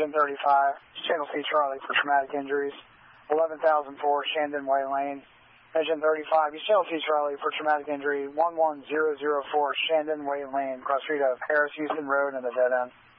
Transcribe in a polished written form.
Engine 35, Channel C Charlie for traumatic injuries. 11,004 Shandon Way Lane. Engine 35, East Channel C Charlie for traumatic injury. 11004 Shandon Way Lane, cross street of Harris Houston Road and the dead end.